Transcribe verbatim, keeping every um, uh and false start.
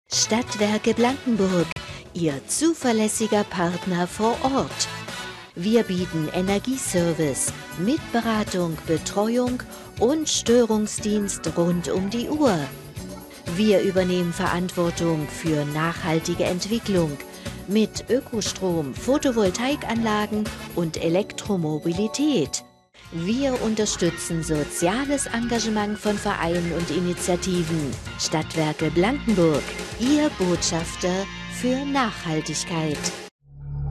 Stadtwerke Blankenburg, Ihr zuverlässiger Partner vor Ort. Wir bieten Energieservice mit Beratung, Betreuung und Störungsdienst rund um die Uhr. Wir übernehmen Verantwortung für nachhaltige Entwicklung mit Ökostrom, Photovoltaikanlagen und Elektromobilität. Wir unterstützen soziales Engagement von Vereinen und Initiativen. Stadtwerke Blankenburg, Ihr Botschafter für Nachhaltigkeit.